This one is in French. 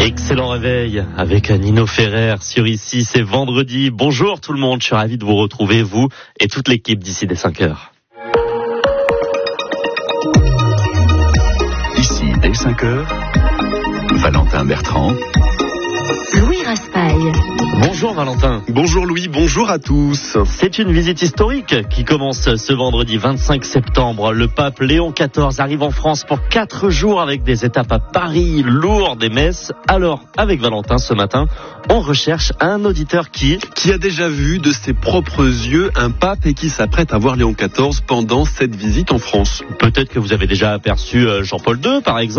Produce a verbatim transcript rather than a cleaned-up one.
Excellent réveil avec Nino Ferrer sur Ici, c'est vendredi. Bonjour tout le monde, je suis ravi de vous retrouver, vous et toute l'équipe d'ici dès cinq heures. Ici dès cinq heures, Valentin Bertrand. Louis Raspail. Bonjour Valentin. Bonjour Louis, bonjour à tous. C'est une visite historique qui commence ce vendredi vingt-cinq septembre. Le pape Léon quatorze arrive en France pour quatre jours avec des étapes à Paris, Lourdes et Metz. Alors, avec Valentin ce matin, on recherche un auditeur qui... Qui a déjà vu de ses propres yeux un pape et qui s'apprête à voir Léon quatorze pendant cette visite en France. Peut-être que vous avez déjà aperçu Jean-Paul deux par exemple.